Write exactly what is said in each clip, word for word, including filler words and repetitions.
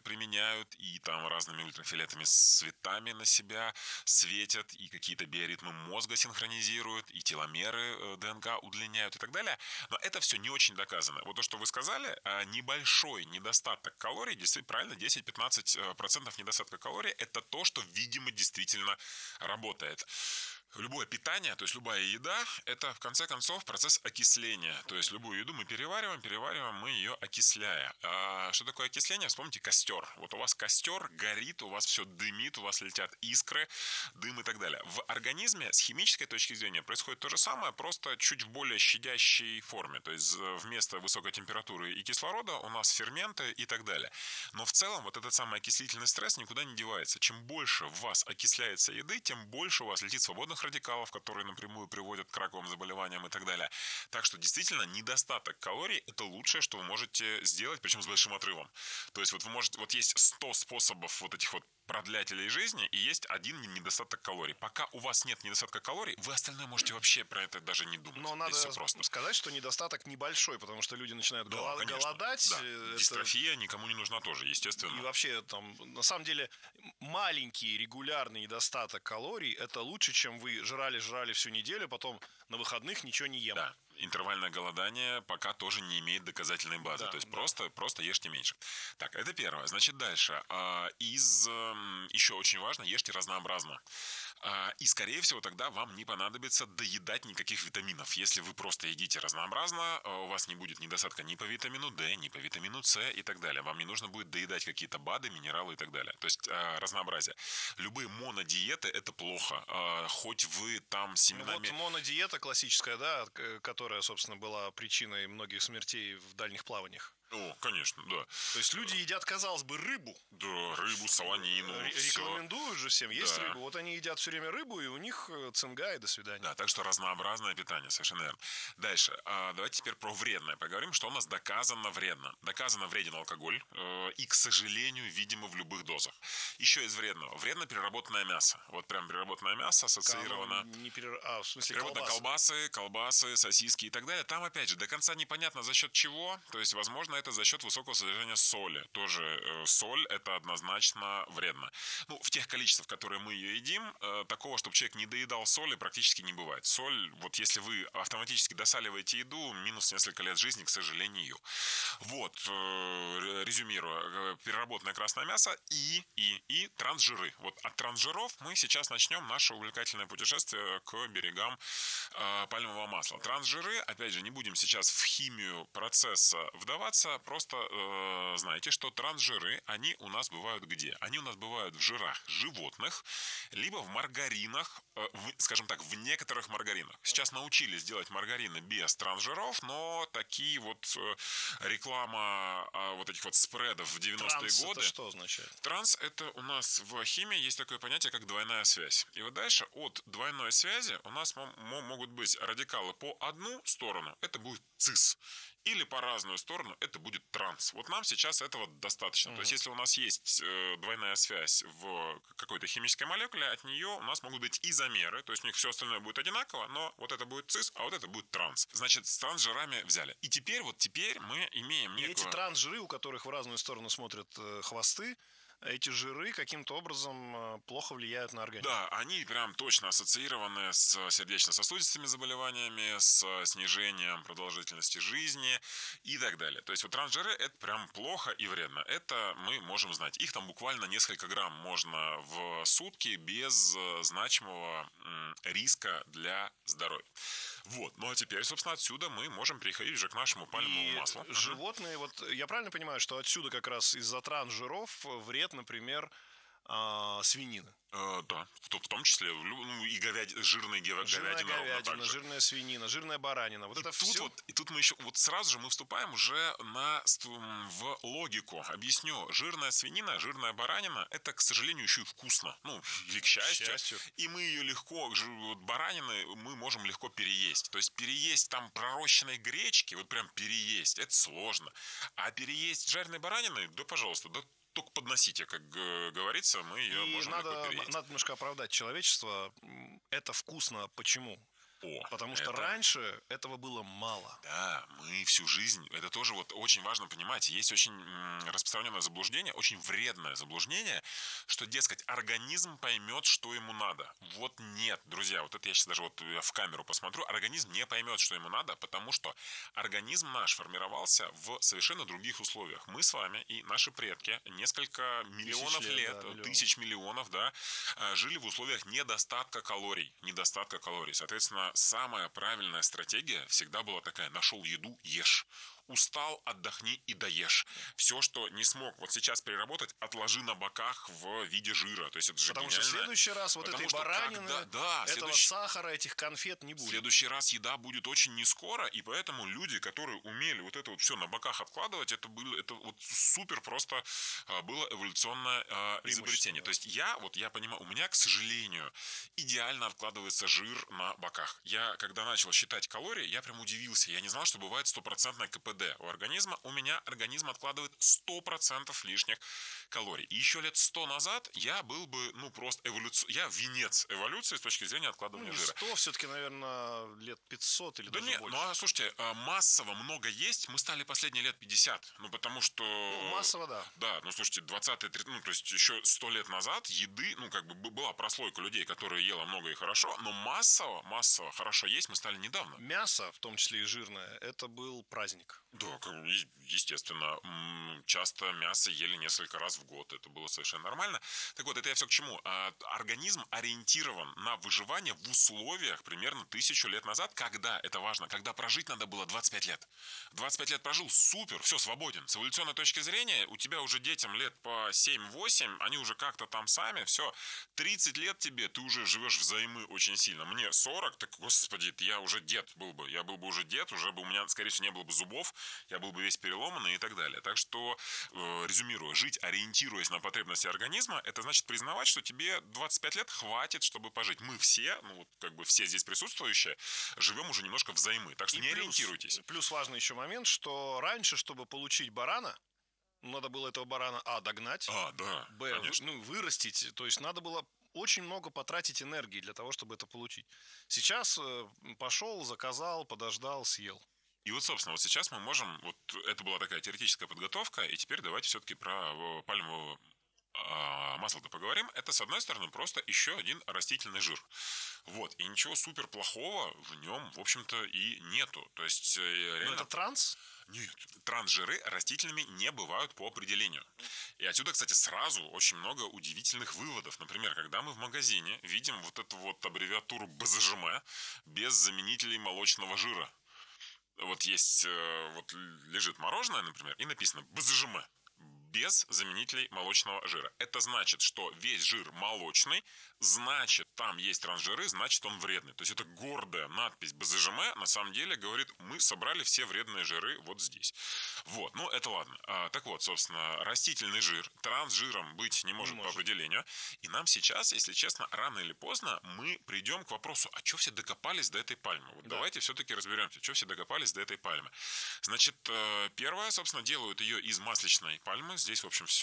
применяют, и там разными ультрафиолетовыми светами на себя светят, и какие-то биоритмы мозга синхронизируют, и теломеры ДНК удлиняют и так далее. Но это все не очень доказано. Вот то, что вы сказали, небольшой недостаток калорий, действительно правильно, десять-пятнадцать процентов недостатка калорий, это то, что, видимо, действительно работает. Любое питание, то есть любая еда, это в конце концов процесс окисления. То есть любую еду мы перевариваем, перевариваем мы ее окисляя. А что такое окисление? Вспомните костер. Вот у вас костер горит, у вас все дымит, у вас летят искры, дым и так далее. В организме с химической точки зрения происходит то же самое, просто чуть в более щадящей форме. То есть вместо высокой температуры и кислорода у нас ферменты и так далее. Но в целом вот этот самый окислительный стресс никуда не девается. Чем больше в вас окисляется еды, тем больше у вас летит свободных радикалов, которые напрямую приводят к раковым заболеваниям и так далее. Так что действительно недостаток калорий – это лучшее, что вы можете сделать, причем с большим отрывом. То есть вот вы можете, вот есть сто способов вот этих вот продлятелей жизни, и есть один недостаток калорий. Пока у вас нет недостатка калорий, вы остальное можете вообще про это даже не думать. Но надо сказать, что недостаток небольшой, потому что люди начинают да, голод- голодать. Да. Это... Дистрофия никому не нужна тоже, естественно. И вообще, там, на самом деле, маленький регулярный недостаток калорий – это лучше, чем вы жрали-жрали всю неделю, потом на выходных ничего не ем. Да. Интервальное голодание пока тоже не имеет доказательной базы. Да, То есть да. просто, просто ешьте меньше. Так, это первое. Значит, дальше. Из еще очень важно, ешьте разнообразно. И, скорее всего, тогда вам не понадобится доедать никаких витаминов. Если вы просто едите разнообразно, у вас не будет недостатка ни по витамину D, ни по витамину С и так далее. Вам не нужно будет доедать какие-то БАДы, минералы и так далее. То есть разнообразие. Любые монодиеты – это плохо. Хоть вы там семенами... Вот монодиета классическая, да, которая, собственно, была причиной многих смертей в дальних плаваниях. О, конечно, да. То есть люди едят, казалось бы, рыбу. Да, рыбу, солонину. Р- рекомендуют же всем есть да. рыбу. Вот они едят все время рыбу, и у них цинга, и до свидания. Да, так что разнообразное питание, совершенно верно. Дальше. Давайте теперь про вредное поговорим. Что у нас доказано вредно? Доказано вреден алкоголь. И, к сожалению, видимо, в любых дозах. Еще из вредного. Вредно переработанное мясо. Вот прям переработанное мясо ассоциировано... Не перер... а, в смысле колбасы. колбасы, колбасы, сосиски и так далее. Там, опять же, до конца непонятно за счет чего. То есть, возможно, это за счет высокого содержания соли. Тоже э, соль это однозначно вредно. Ну, в тех количествах, которые мы ее едим, э, такого, чтобы человек не доедал соли, практически не бывает. Соль, вот если вы автоматически досаливаете еду, минус несколько лет жизни, к сожалению. Вот, э, резюмируя, переработанное красное мясо и, и, и трансжиры. Вот от трансжиров мы сейчас начнем наше увлекательное путешествие к берегам э, пальмового масла. Трансжиры, опять же, не будем сейчас в химию процесса вдаваться, просто э, знаете, что трансжиры, они у нас бывают где? Они у нас бывают в жирах животных, либо в маргаринах, э, в, скажем так, в некоторых маргаринах. Сейчас научились делать маргарины без трансжиров, но такие вот э, реклама э, вот этих вот спредов в девяностые Транс годы. Это что означает? Транс это у нас в химии есть такое понятие, как двойная связь. И вот дальше от двойной связи у нас могут быть радикалы по одну сторону, это будет цис. Или по разную сторону это будет транс. Вот нам сейчас этого достаточно. Mm-hmm. То есть, если у нас есть э, двойная связь в какой-то химической молекуле, от нее у нас могут быть изомеры, то есть у них все остальное будет одинаково, но вот это будет цис, а вот это будет транс. Значит, с трансжирами взяли. И теперь, вот теперь мы имеем некую... И эти трансжиры, у которых в разную сторону смотрят э, хвосты, эти жиры каким-то образом плохо влияют на организм. Да, они прям точно ассоциированы с сердечно-сосудистыми заболеваниями, с снижением продолжительности жизни и так далее. То есть вот трансжиры это прям плохо и вредно. Это мы можем знать. Их там буквально несколько грамм можно в сутки без значимого риска для здоровья. Вот, ну а теперь, собственно, отсюда мы можем переходить уже к нашему пальмовому и маслу. Животные, вот я правильно понимаю, что отсюда как раз из-за трансжиров вред, например, э, свинины? Э, да, в, в том числе ну, и говяди, жирная говядина. Жирная говядина, жирная свинина, жирная баранина. Вот и это тут все. Вот, и тут мы еще, вот сразу же мы вступаем уже на, в логику. Объясню. Жирная свинина, жирная баранина, это, к сожалению, еще и вкусно. Ну, или к счастью. К счастью. И мы ее легко, вот баранины мы можем легко переесть. То есть переесть там пророщенной гречки, вот прям переесть, это сложно. А переесть жареной баранины, да, пожалуйста, да, только подносите, как говорится, мы ее и можем надо, легко переесть. надо немножко оправдать человечество. Это вкусно. Почему? О, Потому что это... раньше этого было мало. Да, мы всю жизнь, это тоже вот очень важно понимать, есть очень м, распространенное заблуждение, очень вредное заблуждение, что, дескать, организм поймет, что ему надо. Вот нет, друзья, вот это я сейчас даже вот в камеру посмотрю, организм не поймет, что ему надо, потому что организм наш формировался в совершенно других условиях. Мы с вами и наши предки несколько миллионов Тысяч лет, лет, да, миллионов. тысяч миллионов, да, жили в условиях недостатка калорий, недостатка калорий. Соответственно, самая правильная стратегия всегда была такая: нашел еду — ешь. Устал — отдохни и доешь. Все, что не смог вот сейчас переработать, отложи на боках в виде жира. То есть это же Потому гениально. что в следующий раз вот Потому этой что баранины, когда, да, этого следующий... сахара, этих конфет не В будет. следующий раз еда будет очень не скоро, и поэтому люди, которые умели вот это вот все на боках откладывать, это было, это вот супер просто а, было эволюционное а, изобретение. Да. То есть я, вот я понимаю, у меня, к сожалению, идеально откладывается жир на боках. Я, когда начал считать калории, я прям удивился. Я не знал, что бывает стопроцентное КПД у организма. У меня организм откладывает сто процентов лишних калорий. И еще лет сто назад я был бы, ну, просто эволюци... Я венец эволюции с точки зрения откладывания ну, не жира. сто, все-таки, наверное, лет пятьсот или Да даже нет, больше. ну а слушайте, массово много есть, мы стали последние лет пятьдесят. Ну, потому что... Ну, массово, да. Да, ну, слушайте, двадцатые, ну, то есть еще сто лет назад еды, ну, как бы была прослойка людей, которые ела много и хорошо, но массово, массово хорошо есть мы стали недавно. Мясо, в том числе и жирное, это был праздник. Да, естественно. Часто мясо ели несколько раз в год. Это было совершенно нормально. Так вот, это я все к чему? Организм ориентирован на выживание в условиях примерно тысячу лет назад, когда, это важно, когда прожить надо было двадцать пять лет. двадцать пять лет прожил, супер, все, свободен. С эволюционной точки зрения, у тебя уже детям лет по семь-восемь, они уже как-то там сами, все. тридцать лет тебе, ты уже живешь взаймы очень сильно. Мне сорок, так, господи, я уже дед был бы. Я был бы уже дед, уже бы у меня, скорее всего, не было бы зубов, я был бы весь переломанный и так далее. Так что, э, резюмируя, жить, ориентируясь на потребности организма, это значит признавать, что тебе двадцать пять лет хватит, чтобы пожить. Мы все, ну вот как бы все здесь присутствующие, живем уже немножко взаймы. Так что И не плюс, ориентируйтесь. Плюс важный еще момент, что раньше, чтобы получить барана, надо было этого барана, а, догнать, а, да, б, конечно. ну, вырастить. То есть надо было очень много потратить энергии для того, чтобы это получить. Сейчас э, пошел, заказал, подождал, съел. И вот, собственно, вот сейчас мы можем, вот это была такая теоретическая подготовка, и теперь давайте все-таки про пальмовое масло-то поговорим. Это, с одной стороны, просто еще один растительный жир. Вот, и ничего супер плохого в нем, в общем-то, и нету. То есть, реально... Но это транс? Нет, трансжиры растительными не бывают по определению. И отсюда, кстати, сразу очень много удивительных выводов. Например, когда мы в магазине видим вот эту вот аббревиатуру БЗЖМ без заменителей молочного жира. Вот есть, вот лежит мороженое, например, и написано БЗЖМ без заменителей молочного жира. Это значит, что весь жир молочный, значит, там есть трансжиры, значит, он вредный. То есть это гордая надпись БЗЖМ на самом деле говорит, мы собрали все вредные жиры вот здесь. Вот, ну это ладно. А, так вот, собственно, растительный жир трансжиром быть не может, не может по определению. И нам сейчас, если честно, рано или поздно мы придем к вопросу, а что все докопались до этой пальмы? Вот да. Давайте все-таки разберемся, что все докопались до этой пальмы. Значит, первое, собственно, делают ее из масличной пальмы. Здесь, в общем,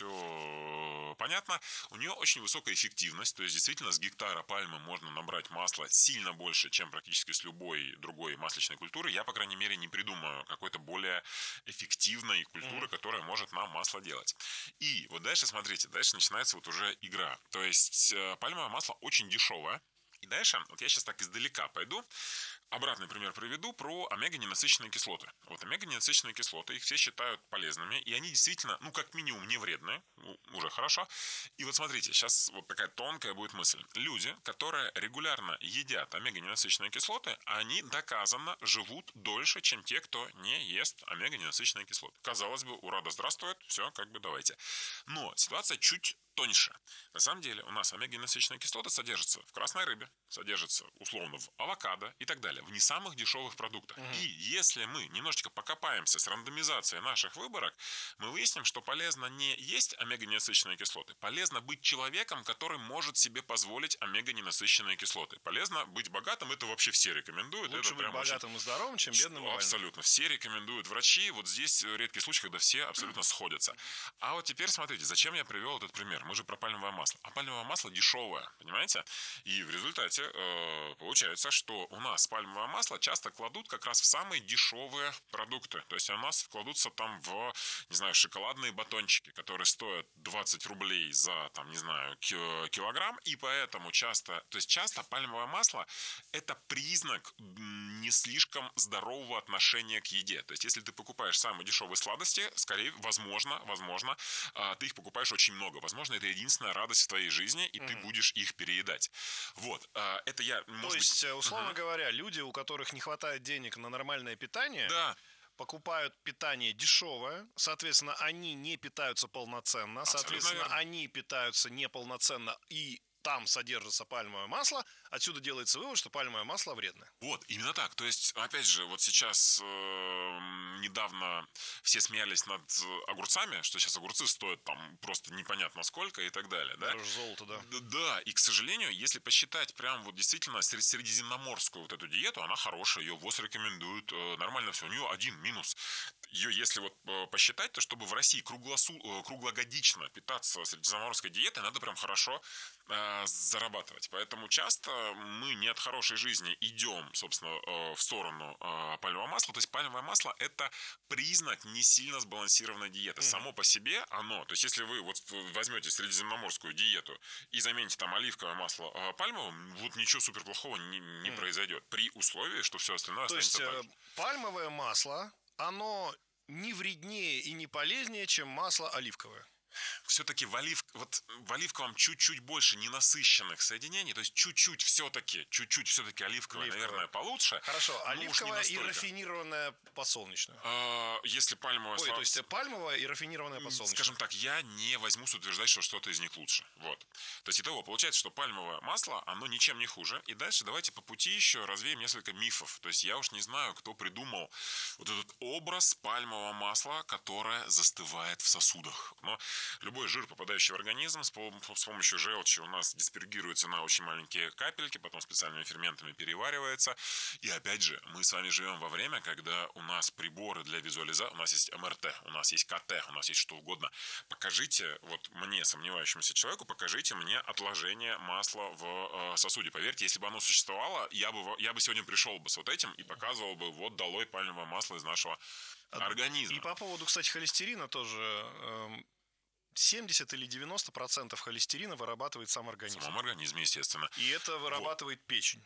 все понятно. У нее очень высокая эффективность, то есть действительно с гектара пальмы можно набрать масла сильно больше, чем практически с любой другой масличной культуры. Я, по крайней мере, не придумаю какой-то более эффективной культуры, mm. которая может нам масло делать. И вот дальше, смотрите, дальше начинается вот уже игра. То есть пальмовое масло очень дешевое. И дальше, вот я сейчас так издалека пойду, обратный пример приведу про омега-ненасыщенные кислоты. Вот омега-ненасыщенные кислоты, их все считают полезными, и они действительно, ну, как минимум, не вредны, ну, уже хорошо. И вот смотрите, сейчас вот такая тонкая будет мысль. Люди, которые регулярно едят омега-ненасыщенные кислоты, они доказанно живут дольше, чем те, кто не ест омега-ненасыщенные кислоты. Казалось бы, ура, да здравствует, все, как бы давайте. Но ситуация чуть тоньше. На самом деле у нас омега-ненасыщенные кислоты содержатся в красной рыбе, содержатся условно в авокадо и так далее, в не самых дешевых продуктах. Угу. И если мы немножечко покопаемся с рандомизацией наших выборок, мы выясним, что полезно не есть омега-ненасыщенные кислоты, полезно быть человеком, который может себе позволить омега-ненасыщенные кислоты. Полезно быть богатым, это вообще все рекомендуют. Лучше это быть прям богатым очень... и здоровым, чем бедным и больным. Абсолютно. Все рекомендуют врачи. Вот здесь редкий случай, когда все абсолютно сходятся. А вот теперь смотрите, зачем я привел этот пример? Мы же про пальмовое масло. А пальмовое масло дешевое, понимаете? И в результате результате э, получается, что у нас пальмовое масло часто кладут как раз в самые дешевые продукты. То есть у нас кладутся там в, не знаю, шоколадные батончики, которые стоят двадцать рублей за, там, не знаю, килограмм. И поэтому часто, то есть часто пальмовое масло – это признак не слишком здорового отношения к еде. То есть если ты покупаешь самые дешевые сладости, скорее, возможно, возможно, ты их покупаешь очень много. Возможно, это единственная радость в твоей жизни, и mm-hmm. ты будешь их переедать. Вот. Это я, может То есть, быть... условно uh-huh. говоря, люди, у которых не хватает денег на нормальное питание, да. покупают питание дешевое, соответственно, они не питаются полноценно, абсолютно соответственно, верно. Они питаются неполноценно и там содержится пальмовое масло, отсюда делается вывод, что пальмовое масло вредное. Вот, именно так. То есть, опять же, вот сейчас э, недавно все смеялись над огурцами, что сейчас огурцы стоят там просто непонятно сколько и так далее. Да? Дороже золота, да. Да, и, к сожалению, если посчитать прям вот действительно средиземноморскую вот эту диету, она хорошая, ее ВОЗ рекомендует, э, нормально все. У нее один минус. Ее, если вот э, посчитать, то чтобы в России круглосу, э, круглогодично питаться средиземноморской диетой, надо прям хорошо э, зарабатывать. Поэтому часто мы не от хорошей жизни идем, собственно, в сторону пальмового масла. То есть пальмовое масло – это признак не сильно сбалансированной диеты. Mm-hmm. Само по себе оно, то есть если вы вот возьмете средиземноморскую диету и замените там оливковое масло пальмовым, вот ничего супер плохого не, не mm-hmm. произойдет. При условии, что все остальное то останется есть так. Пальмовое масло, оно не вреднее и не полезнее, чем масло оливковое. Все-таки в, олив... вот в оливковом чуть-чуть больше ненасыщенных соединений, то есть чуть-чуть все-таки, чуть-чуть все-таки оливковое, оливковое. наверное, получше. Хорошо, оливковое и рафинированное подсолнечное. А, если пальмовое... Ой, слав... то есть пальмовое и рафинированное подсолнечное. Скажем так, я не возьмусь утверждать, что что-то из них лучше. Вот. То есть итого, получается, что пальмовое масло, оно ничем не хуже. И дальше давайте по пути еще развеем несколько мифов. То есть я уж не знаю, кто придумал вот этот образ пальмового масла, которое застывает в сосудах. Но любой жир, попадающий в организм, с помощью желчи у нас диспергируется на очень маленькие капельки, потом специальными ферментами переваривается. И опять же, мы с вами живем во время, когда у нас приборы для визуализации, у нас есть эм эр тэ, у нас есть ка тэ, у нас есть что угодно. Покажите, вот мне, сомневающемуся человеку, покажите мне отложение масла в сосуде. Поверьте, если бы оно существовало, я бы, я бы сегодня пришел бы с вот этим и показывал бы, вот долой пальмовое масло из нашего организма. И по поводу, кстати, холестерина тоже... Эм... семьдесят или девяносто процентов холестерина вырабатывает сам организм. В самом организме, естественно. И это вырабатывает вот. печень.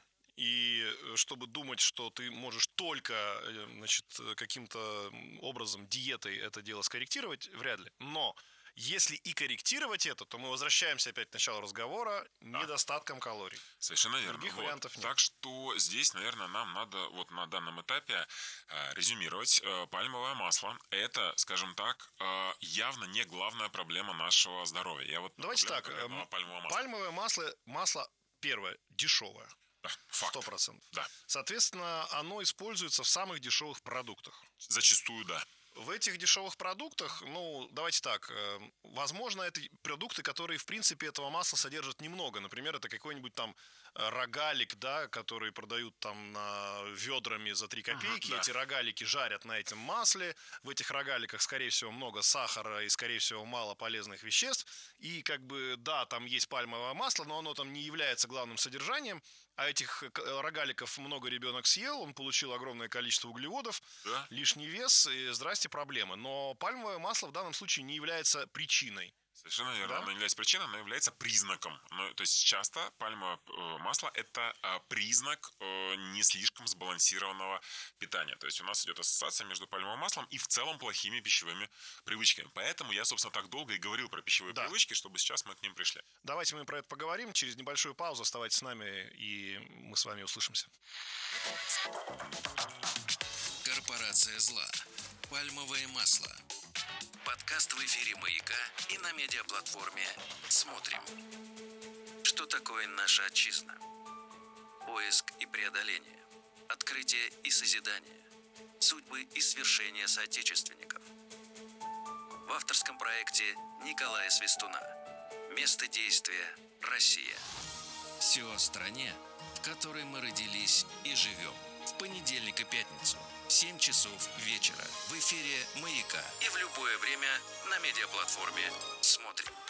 И чтобы думать, что ты можешь только, значит, каким-то образом диетой это дело скорректировать, вряд ли. Но если и корректировать это, то мы возвращаемся опять к началу разговора, да. недостатком калорий. Совершенно верно. Других вот. вариантов нет. Так что здесь, наверное, нам надо вот на данном этапе э, резюмировать. Э, пальмовое масло – это, скажем так, э, явно не главная проблема нашего здоровья. Я вот Давайте так. Э, пальмовое масло, масло первое, дешевое. Сто процентов. Да. Соответственно, оно используется в самых дешевых продуктах. Зачастую, да. В этих дешевых продуктах, ну, давайте так, э, возможно, это продукты, которые, в принципе, этого масла содержат немного. Например, это какой-нибудь там рогалик, да, который продают там на ведрами за три копейки. Uh-huh, да. Эти рогалики жарят на этом масле. В этих рогаликах, скорее всего, много сахара и, скорее всего, мало полезных веществ. И, как бы, да, там есть пальмовое масло, но оно там не является главным содержанием. А этих рогаликов много ребенок съел, он получил огромное количество углеводов, да? Лишний вес, и здрасте, проблемы. Но пальмовое масло в данном случае не является причиной. Совершенно верно. Да? Оно не является причиной, оно является признаком. Ну, то есть часто пальмовое масло – это признак не слишком сбалансированного питания. То есть у нас идет ассоциация между пальмовым маслом и в целом плохими пищевыми привычками. Поэтому я, собственно, так долго и говорил про пищевые да. привычки, чтобы сейчас мы к ним пришли. Давайте мы про это поговорим. Через небольшую паузу оставайтесь с нами, и мы с вами услышимся. Корпорация зла. Пальмовое масло. Подкаст в эфире «Маяка» и на медиаплатформе «Смотрим». Что такое наша отчизна? Поиск и преодоление. Открытие и созидание. Судьбы и свершения соотечественников. В авторском проекте Николая Свистуна. Место действия – Россия. Все о стране, в которой мы родились и живем. В понедельник и пятницу в семь часов вечера в эфире «Маяка» и в любое время на медиаплатформе «Смотрим».